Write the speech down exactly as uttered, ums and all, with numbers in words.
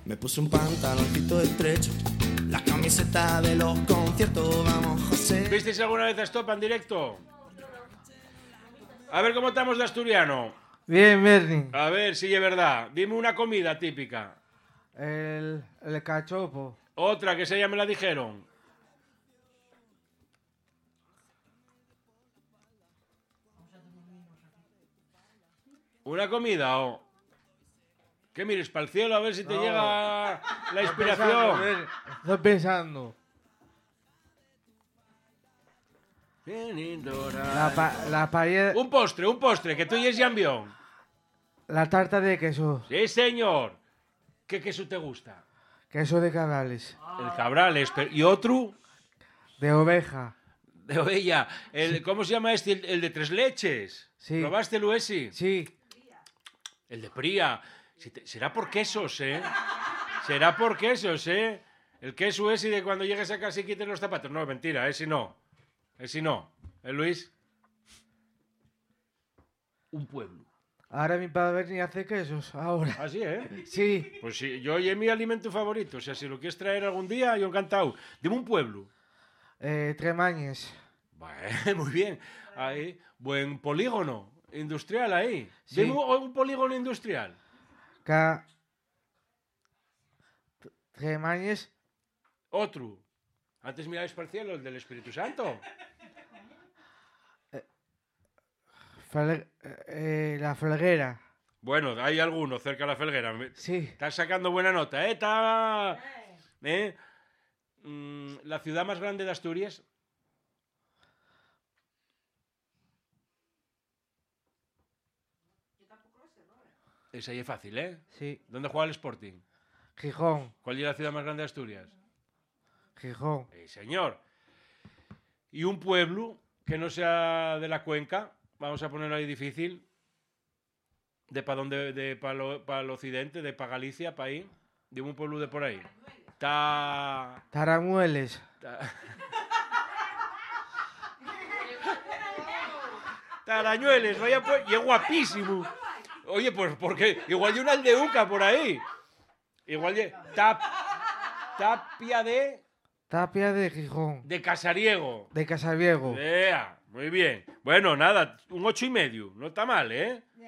Me puse un pantaloncito estrecho, la camiseta de los conciertos, vamos, José. ¿Visteis alguna vez a Estopa en directo? A ver cómo estamos de asturiano. Bien, Bernie. A ver si es verdad. Dime una comida típica. El, el cachopo. Otra que se ya me la dijeron. ¿Una comida o...? ¿Qué mires para el cielo a ver si te No. llega la Estoy inspiración? pensando, Bernie. Estoy pensando. La, pa la paella... Un postre, un postre, que tú y es Jambión. La tarta de queso. Sí, señor. ¿Qué queso te gusta? Queso de cabrales. El Cabrales. pero- ¿Y otro? De oveja. De ovella. El, ¿Cómo se llama este? El, el de tres leches. Sí. ¿Probaste el Uesi? Sí. El de Pría. Si te- será por quesos, ¿eh? Será por quesos, ¿eh? El queso ese de cuando llegues a casa y quites los zapatos. No, mentira, ese no. Ese no. ¿Eh, Luis? Un pueblo. Ahora mi padre Bernie hace quesos. Ahora. Así, ¿eh? Sí. Pues sí, yo es mi alimento favorito. O sea, si lo quieres traer algún día, yo encantado. Dime un pueblo. Eh, Tremañes. Bueno, muy bien. Ahí, buen polígono industrial ahí. Sí. Dime un, un polígono industrial. Ca... Tremañes. Otro. Antes mirabais para el cielo, el del Espíritu Santo. Fel eh, la Felguera. Bueno, hay alguno cerca de la Felguera. Me- Sí. Estás sacando buena nota, ¿eh? Está... ¿Eh? Mm, ¿La ciudad más grande de Asturias? Esa ahí es fácil, ¿eh? Sí. ¿Dónde juega el Sporting? Gijón. ¿Cuál es la ciudad más grande de Asturias? Gijón. Eh, señor. Y un pueblo que no sea de la cuenca, vamos a ponerlo ahí difícil, de para donde, de para el occidente, de para Galicia, para ahí, de un pueblo de por ahí. Ta... Taramueles. ta- Tarañueles, vaya pues, y es guapísimo. Oye, pues porque igual hay una aldeuca por ahí. Igual de tap, Tapia de Tapia de Gijón. de Casariego. De Casabiego. Vea, muy bien. Bueno, nada, un ocho y medio. No está mal, ¿eh?